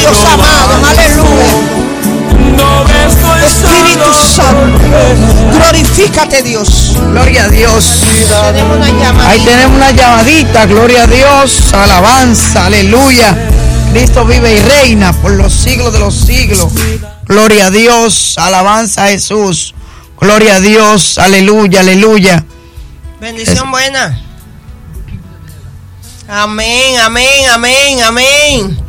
Dios amado, aleluya. Espíritu Santo, glorifícate, Dios. Gloria a Dios. Tenemos una llamadita. Ahí tenemos una llamadita. Gloria a Dios. Alabanza. Aleluya. Cristo vive y reina por los siglos de los siglos. Gloria a Dios. Alabanza a Jesús. Gloria a Dios. Aleluya. Aleluya. Bendición buena. Amén, amén, amén, amén.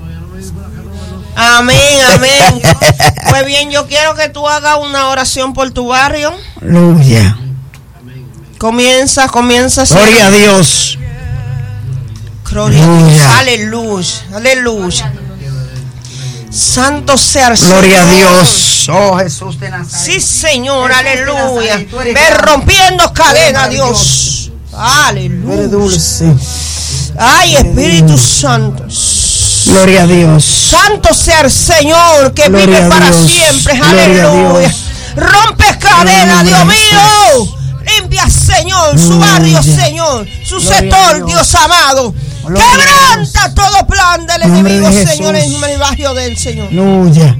Amén, amén. Pues bien, yo quiero que tú hagas una oración por tu barrio. Aleluya. Comienza. Gloria a Dios. Gloria a Dios. Aleluya, aleluya. Santo sea el Señor. Gloria a Dios. Oh, Jesús de Nazaret. Sí, Señor, Jesús aleluya. de Nazaret, Ve rompiendo cadenas, Dios. Aleluya. Eres dulce. Ay, Espíritu Santo. Gloria a Dios. Santo sea el Señor que Gloria vive a para Dios. siempre. Gloria a Aleluya. Dios. Rompe cadenas, Gloria Dios a mío. Limpia, Señor, su barrio, Señor, su Gloria a sector, Dios. Dios amado. Gloria a Quebranta todo plan del Nombre enemigo, de Señor, Jesús. en el barrio del Señor. Aleluya.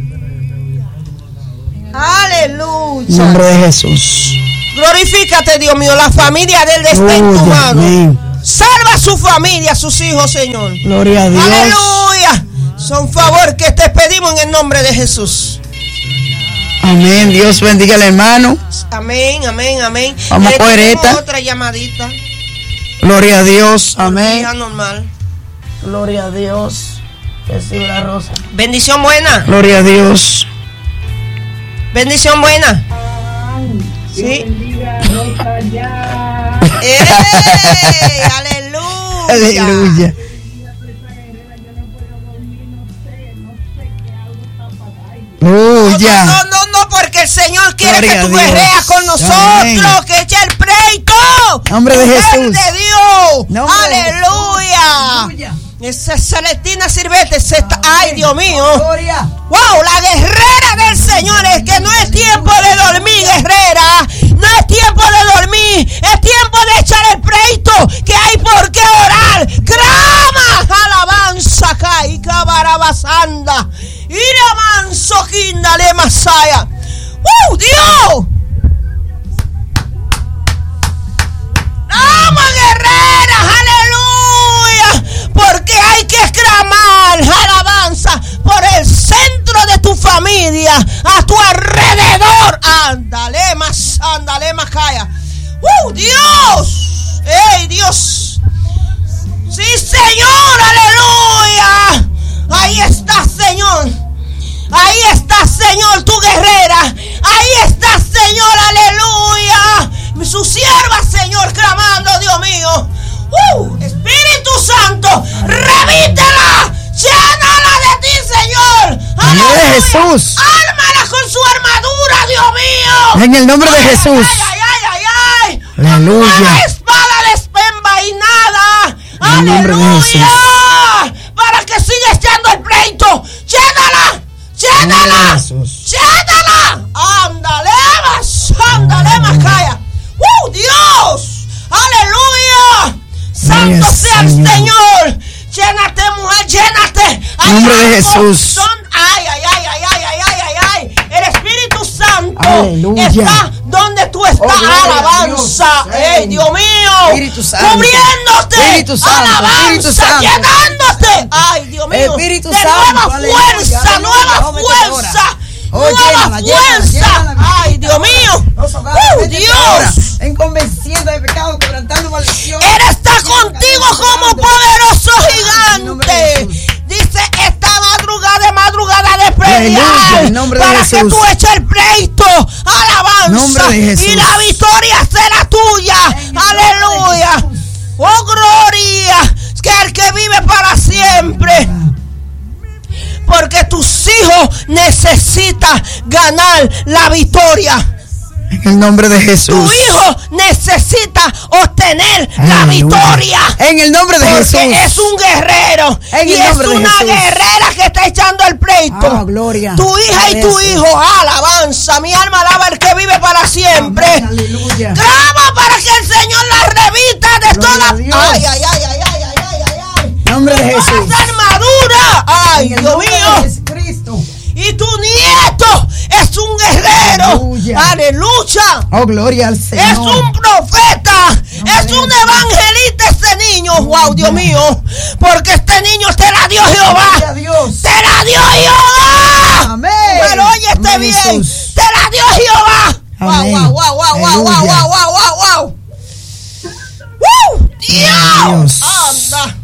Aleluya. Nombre de Jesús. Glorifícate, Dios mío. La familia de él está en tu Aleluya. mano. Amén. Salva a su familia, a sus hijos, Señor. Gloria a Dios. Aleluya. Son favor que te pedimos en el nombre de Jesús. Amén. Dios bendiga al hermano. Amén, amén, amén. Vamos a coger tenemos esta. otra llamadita. Gloria a Dios. Amén. Hija normal. Gloria a Dios. Recibe la rosa. Bendición buena. Gloria a Dios. Bendición buena. Sí. ¡Ey! Aleluya. Aleluya. Aleluya. No, porque el Señor quiere Gloria que tú a Dios. guerreas con nosotros, Amén. que eche el pleito. Nombre de Mujer Jesús. de Dios. Nombre de Aleluya. Aleluya. Esa Celestina Sirvete, ay Dios mío. Gloria. Wow, la guerrera del Señor, es que no es tiempo de dormir, guerrera. No es tiempo de dormir, es tiempo de echar el pleito, que hay por qué orar. Clama, alabanza, caica, barabasanda. Ira manso, quindale masaya. Dios. ¡Vamos, guerreras! ¡Aleluya! Porque hay que exclamar alabanza por el centro de tu familia, a tu alrededor. Ándale más, calla. ¡Dios! ¡Ey, Dios! ¡Sí, Señor! ¡Aleluya! Ahí está, Señor. Ahí está, Señor, tu guerrera. Ahí está, Señor, aleluya. Su sierva, Señor, clamando, Dios mío. Espíritu Santo, revítela, llénala de ti, Señor. Nombre de Jesús. Ármala con su armadura, Dios mío. En el nombre de Jesús. Ay. Aleluya. Una espada desenvainada. En el nombre de Aleluya. Jesús. Para que siga echando el pleito. Llénala. Llénala. Llénala. Ándale más, calla. Dios. Aleluya. Santo sea el Señor. Llénate, mujer, llénate. En nombre de Jesús. Ay. El Espíritu Santo Aleluya. está donde tú estás. Gloria a Alabanza. Dios. Ey, Dios mío. Espíritu Santo. Cubriéndote. Espíritu Santo. Alabanza. Espíritu Santo. Llenándote. Ay, Dios mío. Espíritu de Santo. nueva Aleluya. fuerza. Aleluya. Nueva Vamos a meter ahora. fuerza. Oh, Nueva fuerza. Ay, Dios mío. Dios. En convenciendo de pecado, quebrantando maldición. Él está contigo como poderoso gigante. Dice, esta madrugada de Aleluya, en pelear nombre de para que Jesús. tú eches el pleito. Alabanza. Nombre de Jesús. Y la victoria será tuya. Aleluya. Oh, gloria. Que el que vive para siempre. Porque tus hijos necesitan ganar la victoria. En el nombre de Jesús. Tu hijo necesita obtener la Aleluya. victoria. En el nombre de Jesús. Porque es un guerrero. En Y el es nombre de una Jesús. guerrera que está echando el pleito. Ah, gloria. Tu hija y tu hijo. Alabanza. Mi alma alaba al que vive para siempre. Amén, aleluya. Clama para que el Señor la revista de Gloria toda. a Dios. Ay. nombre de Jesús. Esa armadura. Ay, En el Dios nombre de mío. Jesucristo. Y tu nieto es un guerrero. Aleluya. Aleluya. Oh, gloria al Señor. Es un profeta. Es un evangelista este niño. Wow, Dios mío. Porque este niño te la dio Gloria a Jehová. Dios. Te la dio Jehová. Amén. Pero oye este Amén, bien. Jesús. Te la dio Jehová. Wow, Amén. wow, wow, wow, wow, wow, Aleluya. wow, wow, wow, wow. Dios. Anda.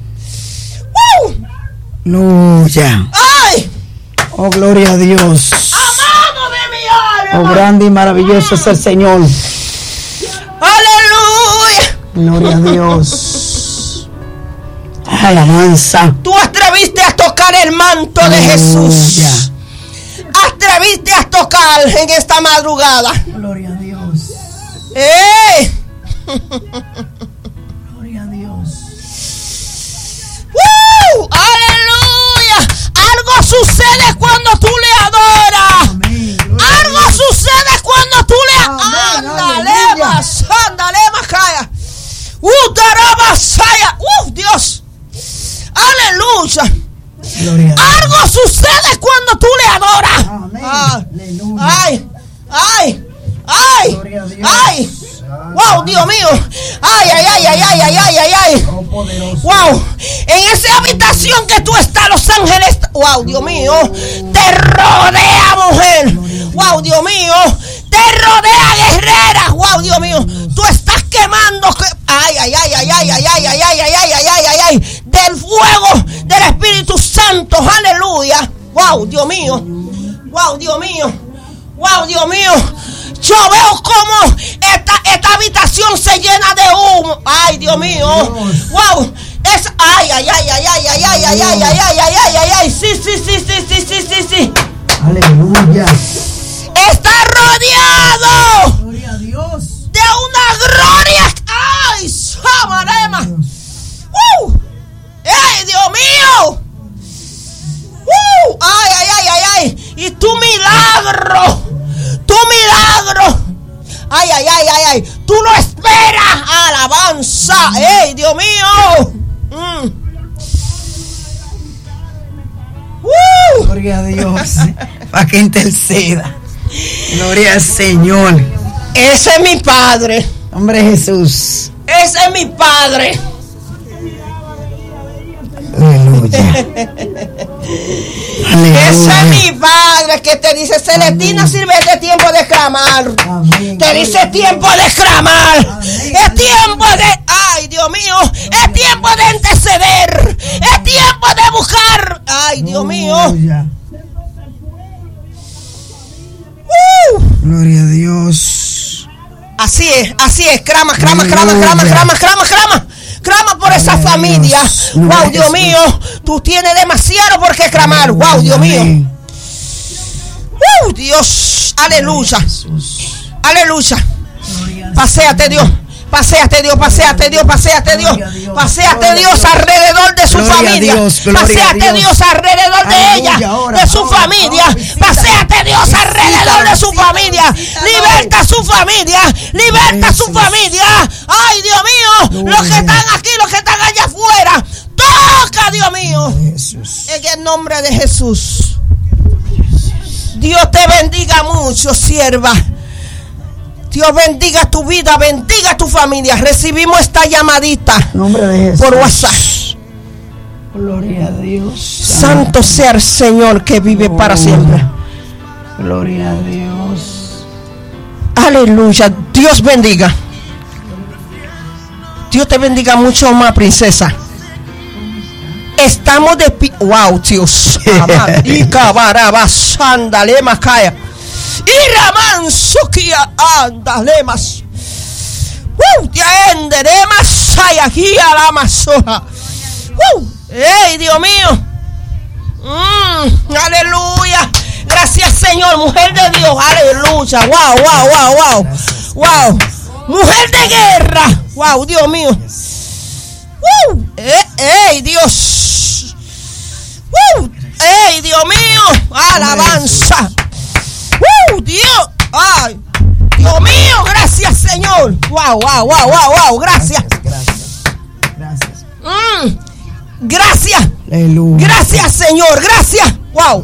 Aleluya. Ay. Oh, gloria a Dios. Amado de mi Oh, alma. grande y maravilloso es el Señor. Aleluya. Gloria a Dios. Alabanza. Tú atreviste a tocar el manto de Jesús. Aleluya. Atreviste a tocar en esta madrugada. Gloria a Dios. ¡Eh! Gloria a Dios. ¡Aleluya! Algo sucede cuando tú le adoras. Amén. Gloria a Algo Dios. sucede cuando tú le Amén. ándale Aleluya. más, ándale más, calla. Tarabasaya. Dios. Aleluya. Gloria a Dios. Algo sucede cuando tú le adoras. Amén. Ah. Aleluya. Ay, ay, ay, Gloria a Dios. ay. Wow, Dios mío. Ay, ay, ay, ay, ay, ay, ay, ay, ay. Oh, poderoso. Wow, en esa habitación que tú estás, los ángeles. Wow, Dios mío, te rodea, mujer. Wow, Dios mío, te rodea, guerrera. Wow, Dios mío, tú estás quemando. Ay, ay, ay, ay, ay, ay, ay, ay, ay, ay, ay, ay, ay, ay, ay, del fuego del Espíritu Santo. Aleluya. Wow, Dios mío. Wow, Dios mío. Wow, Dios mío. Yo veo como esta habitación se llena de humo. Ay, Dios mío. Wow. Es ay, ay, ay, ay, ay, ay, ay, ay, ay, ay, ay, ay, ay, ay, ay. Sí, sí, sí, sí, sí, sí, sí, sí. Aleluya. Está rodeado Gloria a Dios. de una gloria. Ay, Samarema. ¡Ay, Dios mío! ¡Ay, ay, ay, ay, ay! Y tu milagro. Tu milagro. Ay, ay, ay, ay, ay. Tú lo esperas. Alabanza. ¡Ey, Dios mío! Gloria a Dios. Para que interceda. Gloria al Señor. Ese es mi Padre. Hombre Jesús. Ese es mi Padre. Aleluya. Ese es mi Aleluya. Padre que te dice, Celestina, sirve de tiempo de clamar. Amén. Te dice tiempo de clamar. Amén. Es tiempo de, ay Dios mío, es tiempo de interceder. Es tiempo de buscar. Ay Dios mío. Aleluya. Gloria a Dios. Así es. Clama por esa Gloria a familia. Dios. Wow, Gloria a Dios Jesús. mío. Tú tienes demasiado por qué clamar. Wow, Dios mío. Amén. Dios. Aleluya. Jesús. Aleluya. Gloria al Paséate Dios. Paséate Dios, paséate Dios, paséate Dios. Gloria a Dios. Paséate Gloria a Dios Dios. alrededor de su Gloria a familia. Dios, gloria a Paséate Dios. Dios alrededor de Aleluya, ella, ahora, de su ahora, familia. ahora, visita. Paséate Dios Visita, alrededor de su visita, familia. visita, Liberta a su familia. Liberta a su Jesús. familia. Ay, Dios mío. Los que Gloria. están aquí, los que están allá afuera. Toca, Dios mío. Jesús. En el nombre de Jesús. Dios te bendiga mucho, sierva. Dios bendiga tu vida, bendiga tu familia. Recibimos esta llamadita Nombre de Jesús. por WhatsApp. Gloria a Dios. Santo sea el Señor que vive para siempre. Gloria a Dios. Aleluya. Dios bendiga. Dios te bendiga mucho más, princesa. Estamos de pie. Wow, Dios. Y cabarabas, ándale, macaya. Y ramansukia, ándale más. Ya enderé más. Ay, aquí a la masoja. ¡Ey, Dios mío! ¡Aleluya! Gracias, Señor, mujer de Dios. ¡Aleluya! ¡Wow! ¡Wow! ¡Mujer de guerra! ¡Wow, Dios mío! ¡Ey, Dios! ¡Ey, Dios mío! ¡Alabanza! ¡Dios! ¡Ay! ¡Dios mío! ¡Gracias, Señor! ¡Wow! Gracias. Gracias. Gracias. Aleluya. Gracias, Señor. Gracias. Wow.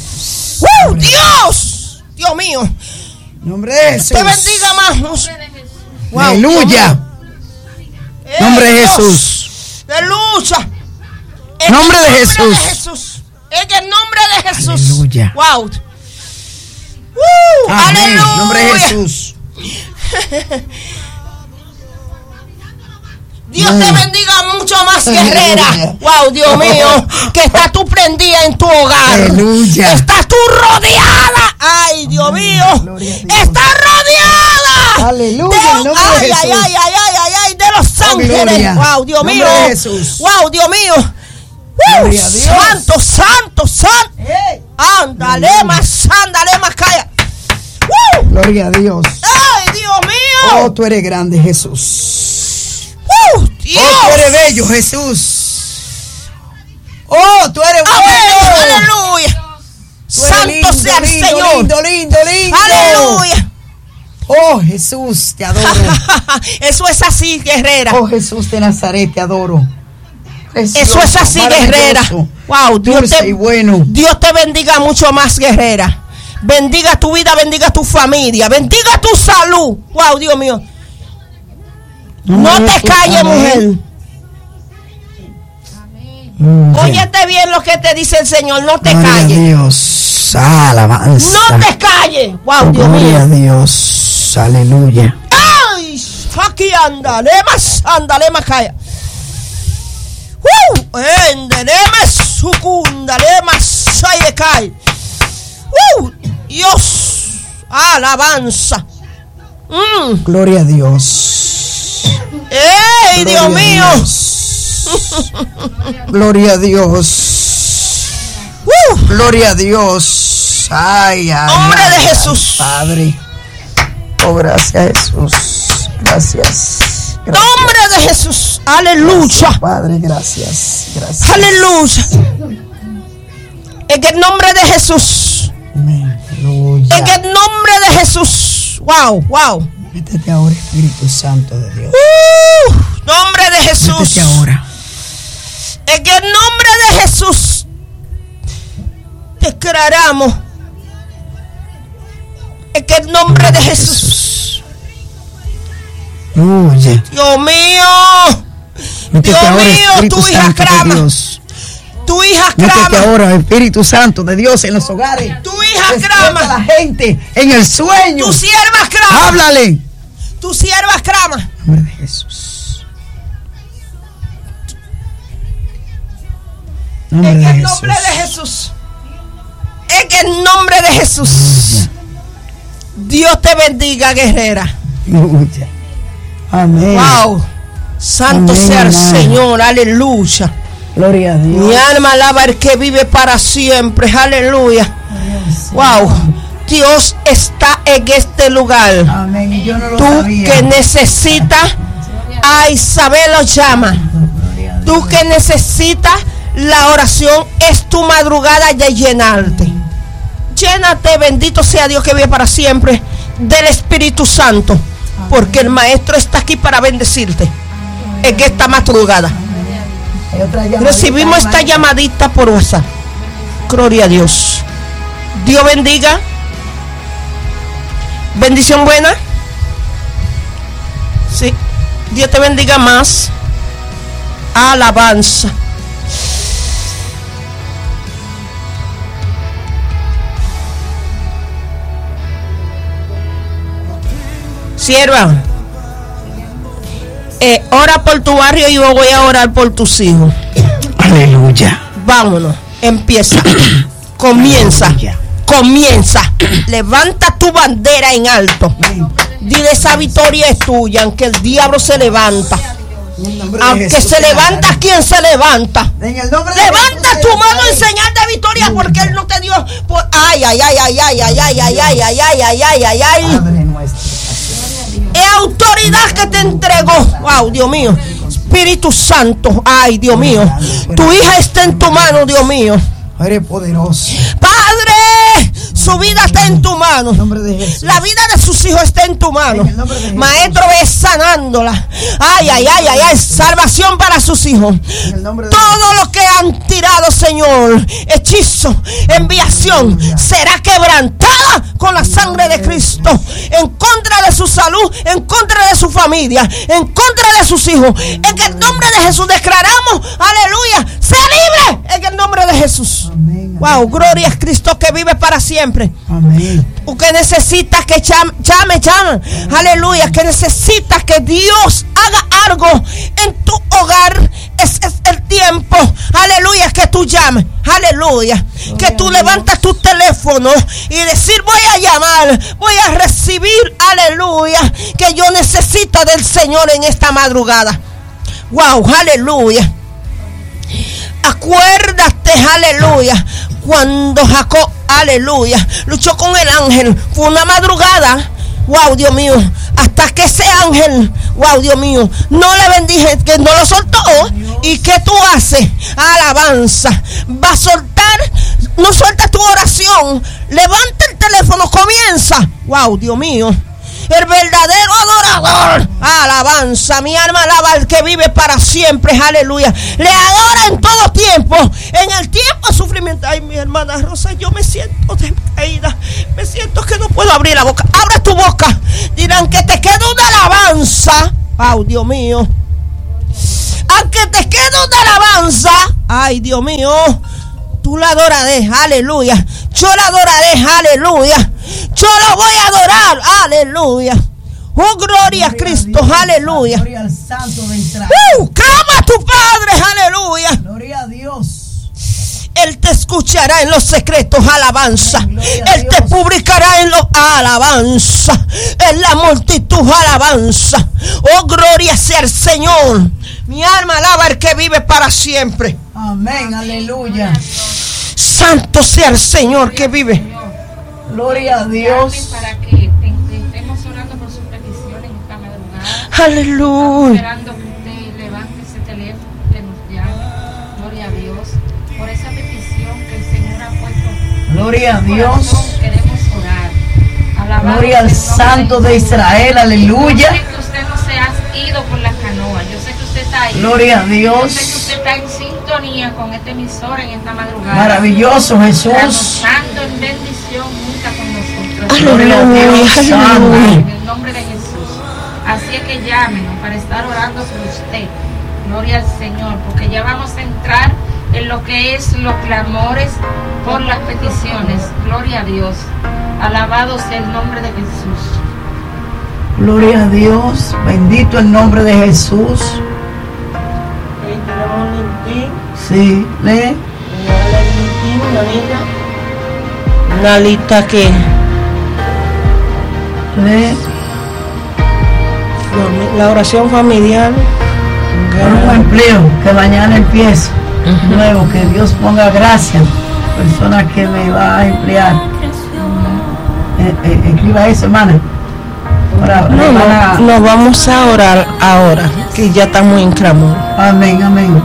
Dios. Dios mío. Nombre de Jesús. Te bendiga más. Wow, Aleluya. Nombre de Jesús. Aleluya. Nombre de Jesús. En el nombre de Jesús. Aleluya. Wow. Amén. Aleluya. Nombre de Jesús. Dios te bendiga mucho más, guerrera. Wow, Dios mío, que estás tú prendida en tu hogar. Aleluya. Estás tú rodeada. Ay, Dios mío. Estás rodeada. Aleluya. Ay, de los ángeles. Wow, Dios mío. Wow, Dios mío. Santo, santo, santo. Ándale más, calla. Gloria a Dios. Ay, Dios mío. Oh, tú eres grande, Jesús. Dios. Oh, tú eres bello, Jesús. Oh, tú eres bueno. Aleluya. Santo sea el Señor. Lindo. Aleluya. Oh, Jesús, te adoro. Eso es así, guerrera. Oh, Jesús de Nazaret, te adoro. Precioso, eso es así, guerrera. Wow, Dios te bendiga mucho más, guerrera. Bendiga tu vida, bendiga tu familia, bendiga tu salud. Wow, Dios mío. No te calles, mujer. Óyete bien lo que te dice el Señor. No te calles. Dios, alabanza. No te calles. Wow, Dios mío. Gloria a Dios. Aleluya. Ay, aquí ándale más, calla. Endele sucundale más, cae. Dios, alabanza. Gloria a Dios. ¡Ey, Dios mío! Gloria a Dios. Gloria a Dios. Ay, nombre de Jesús. Padre. Oh, gracias, Jesús. Gracias. Nombre de Jesús. Aleluya. Gracias, Padre, gracias. Aleluya. En el nombre de Jesús. Aleluya. En el nombre de Jesús. Wow. Métete ahora, Espíritu Santo de Dios. Nombre de Jesús. Métete ahora. En el nombre de Jesús. Declaramos. En el nombre de Jesús. Aleluya. Dios mío. Métete Dios ahora, mío, Espíritu tu hija Santo clama. de Dios. Tu hija Métete clama. ahora, Espíritu Santo de Dios, en los hogares. Tu hija Despierta clama. a la gente en el sueño. Tu sierva clama. Háblale. Tu sierva clama. En nombre de Jesús. En el nombre de Jesús. En el nombre de Jesús. Dios te bendiga, guerrera. Aleluya. Amén. Wow. Santo Amén, sea el hermano. Señor. Aleluya. Gloria a Dios. Mi alma alaba al que vive para siempre. Aleluya. Wow. Dios está en este lugar. Amén. Y yo no lo Tú sabía. que necesitas a Isabel lo llama. Tú que necesitas la oración, es tu madrugada de llenarte. Llénate, bendito sea Dios que vive para siempre, del Espíritu Santo, porque el Maestro está aquí para bendecirte en esta madrugada. Recibimos esta llamadita por WhatsApp. Gloria a Dios. Dios bendiga. Bendición buena. Sí. Dios te bendiga más. Alabanza. Sierva, ora por tu barrio y yo voy a orar por tus hijos. Aleluya. Vámonos, empieza. Comienza. Levanta tu bandera en alto. Dile, esa victoria es tuya, aunque el diablo se levanta. Aunque se levanta, ¿quién se levanta? Levanta tu mano en señal de victoria, porque Él no te dio. Ay. Padre nuestro. Es autoridad que te entregó. Wow, Dios mío. Espíritu Santo. Ay, Dios mío. Tu hija está en tu mano, Dios mío. Eres poderoso. Padre, Su vida está en tu mano. La vida de sus hijos está en tu mano. Maestro, ve sanándola. Ay, ay, ay, ay, ay. Salvación para sus hijos. Todo lo que han tirado, Señor, hechizo, enviación, será quebrantada con la sangre de Cristo. En contra de su salud, en contra de su familia, en contra de sus hijos. En el nombre de Jesús declaramos, aleluya, sea libre en el nombre de Jesús. Amén. Wow, gloria a Cristo que vive para siempre. Amén. Que necesitas que llame. Aleluya, que necesitas que Dios haga algo en tu hogar. Es el tiempo, aleluya, que tú llames, aleluya, que tú levantas tu teléfono y decir, voy a llamar, voy a recibir, aleluya, que yo necesito del Señor en esta madrugada. Wow, aleluya. Acuérdate, aleluya, cuando Jacob, aleluya, luchó con el ángel. Fue una madrugada. Wow, Dios mío, hasta que ese ángel, wow, Dios mío, no le bendije, que no lo soltó. ¿Y qué tú haces? Alabanza. Va a soltar, no suelta tu oración. Levanta el teléfono, comienza. Wow, Dios mío. El verdadero adorador, alabanza, mi alma alaba al que vive para siempre, aleluya. Le adora en todo tiempo, en el tiempo de sufrimiento. Ay, mi hermana Rosa, yo me siento descaída, me siento que no puedo abrir la boca. Abre tu boca, dirán que te queda una alabanza. Ay, Dios mío, aunque te quede una alabanza, ay, Dios mío, tú la adoraré, aleluya. Yo la adoraré, aleluya. Yo lo voy a adorar, aleluya. Oh, gloria a Cristo, aleluya. Gloria al Santo de Israel. Clama a tu Padre, aleluya. Gloria a Dios. Él te escuchará en los secretos, alabanza. Él te publicará en los alabanza. En la multitud, alabanza. Oh, gloria sea el Señor. Mi alma alaba al que vive para siempre. Amén, aleluya. Santo sea el Señor que vive. Gloria a Dios. Para que estemos orando por sus peticiones en esta madrugada. Aleluya. Esperando que usted levante ese teléfono, que nos llame. Gloria a Dios. Por esa petición que el Señor ha puesto. Gloria a Dios. Queremos orar. Alabado Gloria al Santo de Israel. Aleluya. Yo sé que usted no se ha ido por la canoa. Yo sé que usted está ahí. Gloria a Dios. Yo sé que usted está en sintonía con este emisor en esta madrugada. Maravilloso Jesús. Santo en bendición junta con nosotros. Gloria a Dios. En el nombre de Jesús. Así es que llámenos para estar orando por usted. Gloria al Señor, porque ya vamos a entrar en lo que es los clamores por las peticiones. Gloria a Dios. Alabado sea el nombre de Jesús. Gloria a Dios. Bendito el nombre de Jesús. Sí, lee. Nalita que Lee. la oración familiar. Un empleo que mañana empiece. Nuevo, que Dios ponga gracia. Persona que me va a emplear. Escriba eso, hermana. Nos vamos a orar ahora, que ya estamos en clamor. Amén, amén.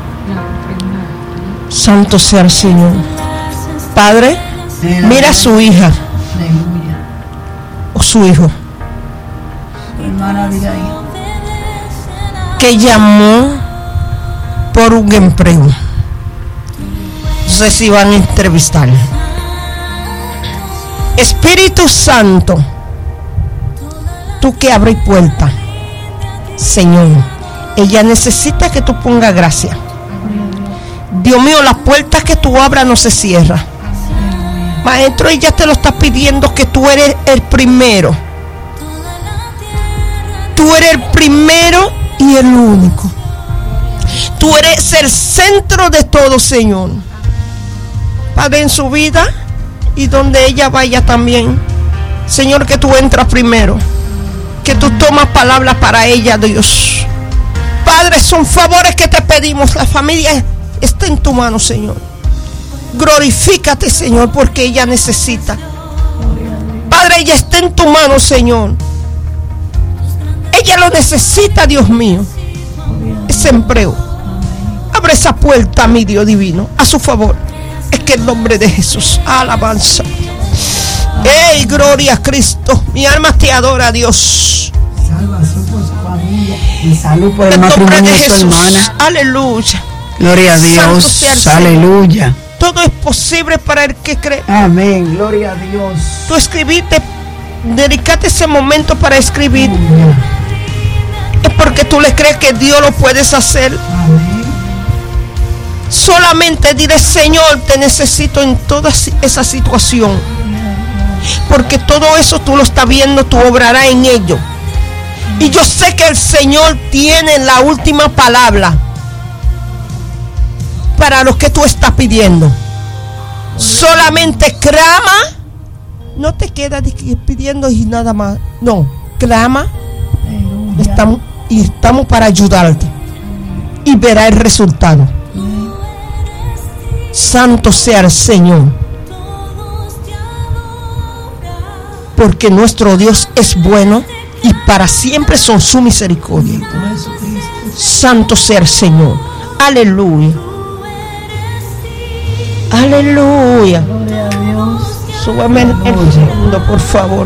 Santo sea el Señor. Padre, mira a su hija. Aleluya. O su hijo, Hermana Abigail. que llamó por un empleo. No sé si van a entrevistar. Espíritu Santo, tú que abres puertas, Señor, ella necesita que tú pongas gracia. Dios mío, las puertas que tú abras no se cierran. Maestro, ella te lo está pidiendo, que tú eres el primero. Tú eres el primero y el único. Tú eres el centro de todo, Señor. Padre, en su vida y donde ella vaya también. Señor, que tú entras primero. Que tú tomas palabras para ella, Dios. Padre, son favores que te pedimos. La familia está en tu mano, Señor. Glorifícate, Señor, porque ella necesita. Padre, ella está en tu mano, Señor. Ella lo necesita, Dios mío. Ese empleo. Abre esa puerta, mi Dios divino, a su favor. Es que el nombre de Jesús, alabanza. ¡Ey, gloria a Cristo! Mi alma te adora, Dios. Salvación por su familia y salud por el En nombre matrimonio de de su Jesús. hermana. Aleluya. Gloria a Santo sea el Dios. Aleluya. Todo es posible para el que cree. Amén. Gloria a Dios. Tú escribiste, dedicaste ese momento para escribir. Es porque tú le crees que Dios lo puedes hacer. Amén. Solamente dile: Señor, te necesito en toda esa situación. Porque todo eso tú lo estás viendo, tú obrarás en ello. Y yo sé que el Señor tiene la última palabra para lo que tú estás pidiendo. Solamente clama. No te quedas pidiendo y nada más. No, clama. Estamos para ayudarte. Y verá el resultado. Santo sea el Señor. Porque nuestro Dios es bueno y para siempre son su misericordia. Santo sea el Señor. Aleluya. Aleluya. Súbame el segundo, por favor.